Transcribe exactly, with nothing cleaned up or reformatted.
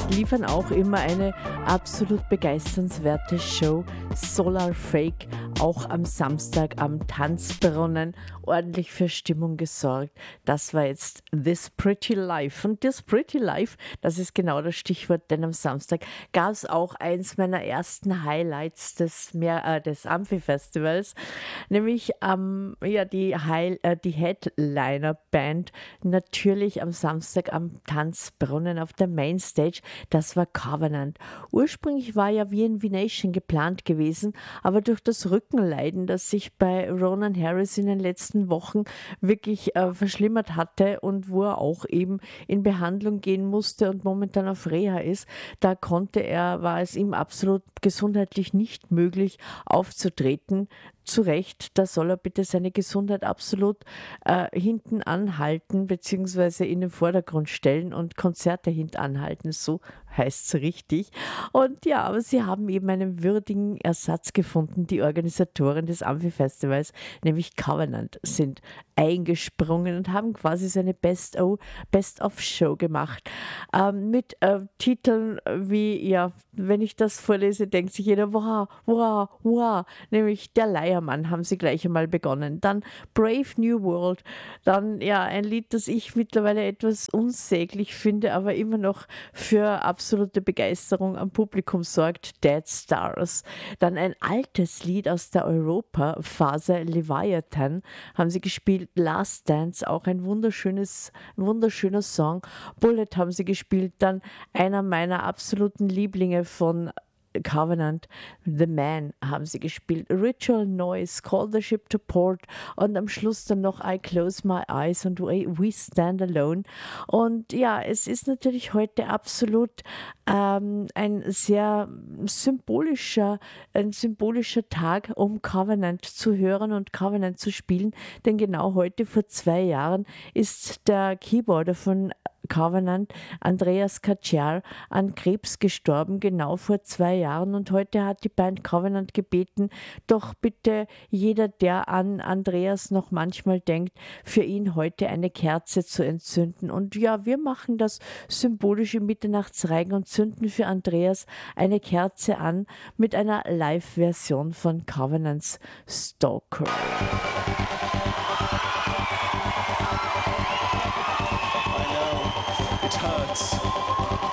liefern auch immer eine absolut begeisternswerte Show. Solar Fake, auch am Samstag am Tanzbrunnen, ordentlich für Stimmung gesorgt. Das war jetzt This Pretty Life. Und This Pretty Life, das ist genau das Stichwort, denn am Samstag gab es auch eins meiner ersten Highlights des, Meer, äh, des Amphi-Festivals, nämlich ähm, ja, die, High, äh, die Headliner-Band natürlich am Samstag am Tanzbrunnen auf der Mainstage. Das war Covenant. Ursprünglich war ja V N V Nation geplant gewesen, aber durch das Rückenleiden, das sich bei Ronan Harris in den letzten Wochen wirklich äh, verschlimmert hatte und wo er auch eben in Behandlung gehen musste und momentan auf Reha ist, da konnte er, war es ihm absolut gesundheitlich nicht möglich aufzutreten. Zu Recht, da soll er bitte seine Gesundheit absolut äh, hinten anhalten, beziehungsweise in den Vordergrund stellen und Konzerte hinten anhalten, so heißt es richtig. Und ja, aber sie haben eben einen würdigen Ersatz gefunden. Die Organisatoren des Amphi-Festivals, nämlich Covenant, sind eingesprungen und haben quasi so eine Best-of-Show gemacht. Ähm, mit äh, Titeln wie, ja, wenn ich das vorlese, denkt sich jeder, wow, wow, wow, nämlich Der Leiermann haben sie gleich einmal begonnen. Dann Brave New World, dann ja ein Lied, das ich mittlerweile etwas unsäglich finde, aber immer noch für absolute Begeisterung am Publikum sorgt, Dead Stars. Dann ein altes Lied aus der Europa-Phase, Leviathan, haben sie gespielt. Last Dance, auch ein wunderschönes, wunderschöner Song. Bullet haben sie gespielt. Dann einer meiner absoluten Lieblinge von Covenant, The Man haben sie gespielt, Ritual Noise, Call the Ship to Port und am Schluss dann noch I Close My Eyes und We Stand Alone. Und ja, es ist natürlich heute absolut ähm, ein sehr symbolischer, ein symbolischer Tag, um Covenant zu hören und Covenant zu spielen, denn genau heute vor zwei Jahren ist der Keyboarder von Covenant, Andreas Kaczar, an Krebs gestorben, genau vor zwei Jahren. Und heute hat die Band Covenant gebeten, doch bitte jeder, der an Andreas noch manchmal denkt, für ihn heute eine Kerze zu entzünden. Und ja, wir machen das symbolisch im Mitternachtsreigen und zünden für Andreas eine Kerze an mit einer Live-Version von Covenants Stalker.